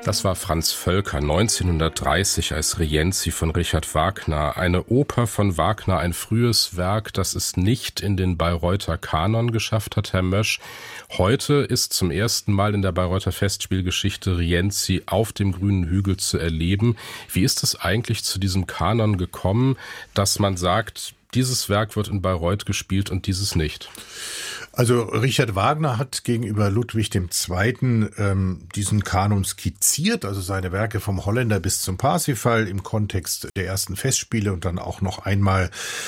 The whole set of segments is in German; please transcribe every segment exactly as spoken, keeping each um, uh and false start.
Das war Franz Völker neunzehnhundertdreißig als Rienzi von Richard Wagner. Eine Oper von Wagner, ein frühes Werk, das es nicht in den Bayreuther Kanon geschafft hat, Herr Mösch. Heute ist zum ersten Mal in der Bayreuther Festspielgeschichte Rienzi auf dem grünen Hügel zu erleben. Wie ist es eigentlich zu diesem Kanon gekommen, dass man sagt, dieses Werk wird in Bayreuth gespielt und dieses nicht? Also Richard Wagner hat gegenüber Ludwig dem Zweiten Ähm, diesen Kanon skizziert, also seine Werke vom Holländer bis zum Parsifal im Kontext der ersten Festspiele und dann auch noch einmal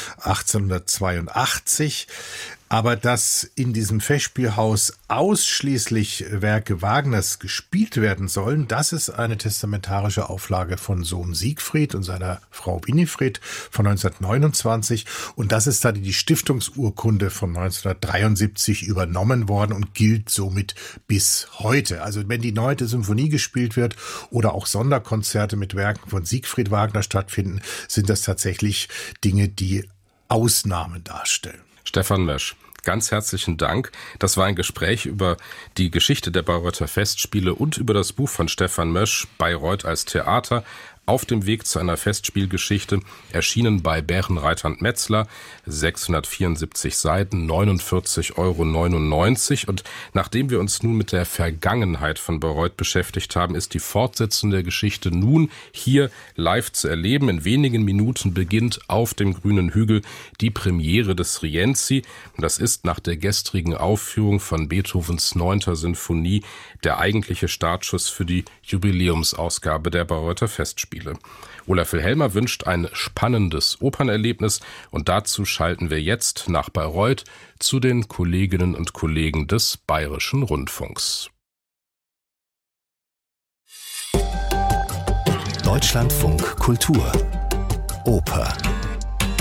achtzehnhundertzweiundachtzig. Aber dass in diesem Festspielhaus ausschließlich Werke Wagners gespielt werden sollen, das ist eine testamentarische Auflage von Sohn Siegfried und seiner Frau Winifred von neunzehnhundertneunundzwanzig. Und das ist dann die Stiftungsurkunde von neunzehnhundertdreiundsiebzig übernommen worden und gilt somit bis heute. Also wenn die neunte Symphonie gespielt wird oder auch Sonderkonzerte mit Werken von Siegfried Wagner stattfinden, sind das tatsächlich Dinge, die Ausnahmen darstellen. Stefan Mösch, ganz herzlichen Dank. Das war ein Gespräch über die Geschichte der Bayreuther Festspiele und über das Buch von Stefan Mösch, Bayreuth als Theater, auf dem Weg zu einer Festspielgeschichte, erschienen bei Bärenreiter und Metzler, sechshundertvierundsiebzig Seiten, neunundvierzig Euro neunundneunzig. Und nachdem wir uns nun mit der Vergangenheit von Bayreuth beschäftigt haben, ist die Fortsetzung der Geschichte nun hier live zu erleben. In wenigen Minuten beginnt auf dem grünen Hügel die Premiere des Rienzi. Das ist nach der gestrigen Aufführung von Beethovens neunter Sinfonie der eigentliche Startschuss für die Jubiläumsausgabe der Bayreuther Festspiele. Olaf Wilhelmer wünscht ein spannendes Opernerlebnis und dazu schalten wir jetzt nach Bayreuth zu den Kolleginnen und Kollegen des Bayerischen Rundfunks. Deutschlandfunk Kultur Oper